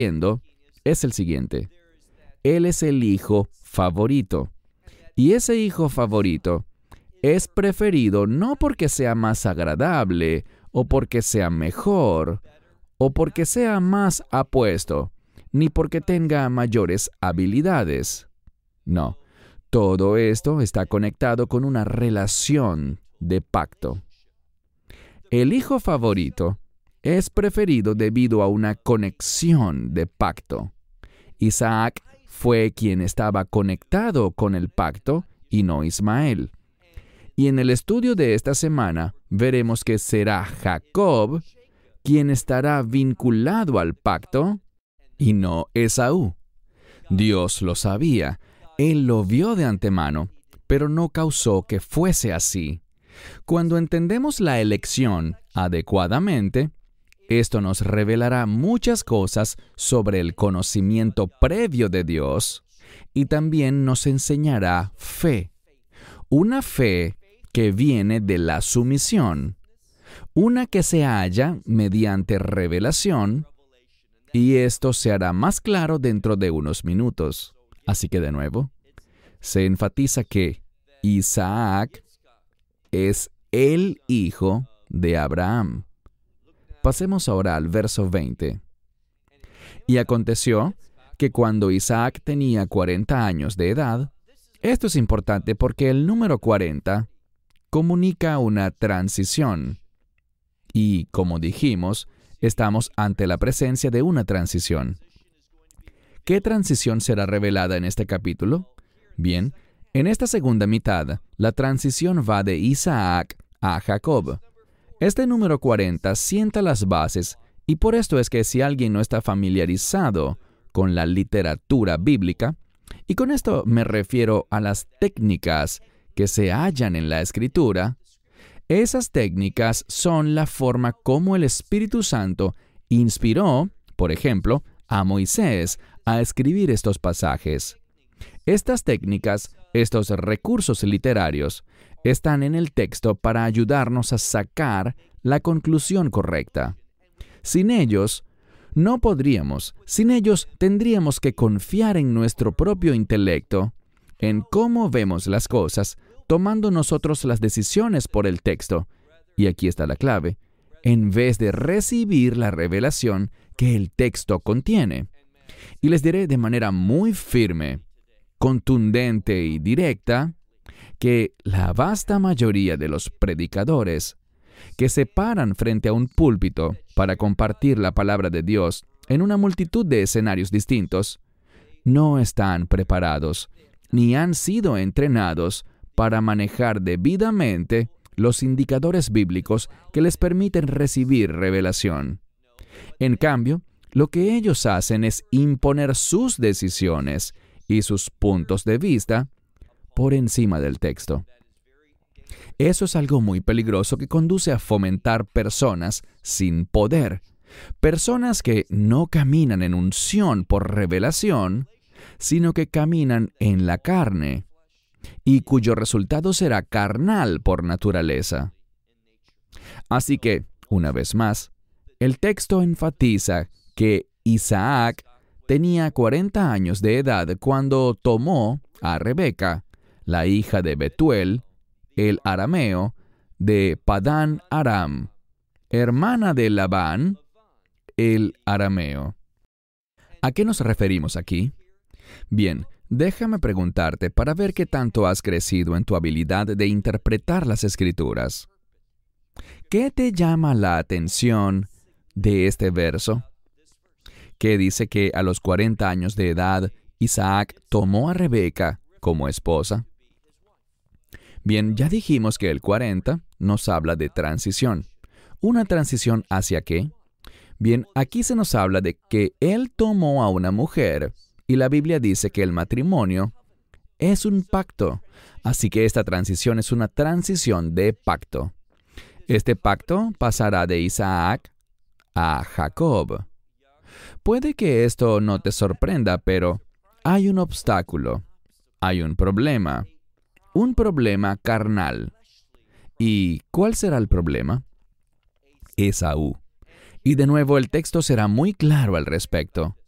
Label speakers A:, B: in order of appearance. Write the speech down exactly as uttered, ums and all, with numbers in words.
A: diciendo es el siguiente. Él es el hijo favorito. Y ese hijo favorito es preferido no porque sea más agradable, o porque sea mejor, o porque sea más apuesto, ni porque tenga mayores habilidades. No, todo esto está conectado con una relación de pacto. El hijo favorito es preferido debido a una conexión de pacto. Isaac fue quien estaba conectado con el pacto y no Ismael. Y en el estudio de esta semana veremos que será Jacob quien estará vinculado al pacto y no Esaú. Dios lo sabía, Él lo vio de antemano, pero no causó que fuese así. Cuando entendemos la elección adecuadamente, esto nos revelará muchas cosas sobre el conocimiento previo de Dios y también nos enseñará fe. Una fe que viene de la sumisión, una que se halla mediante revelación, y esto se hará más claro dentro de unos minutos. Así que de nuevo, se enfatiza que Isaac es el hijo de Abraham. Pasemos ahora al verso veinte. Y aconteció que cuando Isaac tenía cuarenta años de edad, esto es importante porque el número cuarenta comunica una transición. Y, como dijimos, estamos ante la presencia de una transición. ¿Qué transición será revelada en este capítulo? Bien, en esta segunda mitad, la transición va de Isaac a Jacob. Este número cuarenta sienta las bases, y por esto es que si alguien no está familiarizado con la literatura bíblica, y con esto me refiero a las técnicas que se hallan en la Escritura, esas técnicas son la forma como el Espíritu Santo inspiró, por ejemplo, a Moisés a escribir estos pasajes. Estas técnicas, estos recursos literarios, están en el texto para ayudarnos a sacar la conclusión correcta. Sin ellos, no podríamos, sin ellos tendríamos que confiar en nuestro propio intelecto, en cómo vemos las cosas, tomando nosotros las decisiones por el texto. Y aquí está la clave, en vez de recibir la revelación que el texto contiene. Y les diré de manera muy firme, contundente y directa, que la vasta mayoría de los predicadores que se paran frente a un púlpito para compartir la palabra de Dios en una multitud de escenarios distintos, no están preparados ni han sido entrenados para manejar debidamente los indicadores bíblicos que les permiten recibir revelación. En cambio, lo que ellos hacen es imponer sus decisiones y sus puntos de vista por encima del texto. Eso es algo muy peligroso que conduce a fomentar personas sin poder, personas que no caminan en unción por revelación, sino que caminan en la carne, y cuyo resultado será carnal por naturaleza. Así que, una vez más, el texto enfatiza que Isaac tenía cuarenta años de edad cuando tomó a Rebeca, la hija de Betuel, el arameo, de Padán Aram, hermana de Labán, el arameo. ¿A qué nos referimos aquí? Bien, déjame preguntarte para ver qué tanto has crecido en tu habilidad de interpretar las Escrituras. ¿Qué te llama la atención de este verso? Que dice que a los cuarenta años de edad, Isaac tomó a Rebeca como esposa. Bien, ya dijimos que el cuarenta nos habla de transición. ¿Una transición hacia qué? Bien, aquí se nos habla de que él tomó a una mujer, y la Biblia dice que el matrimonio es un pacto. Así que esta transición es una transición de pacto. Este pacto pasará de Isaac a Jacob. Puede que esto no te sorprenda, pero hay un obstáculo, hay un problema, un problema carnal. ¿Y cuál será el problema? Esaú. Y de nuevo el texto será muy claro al respecto.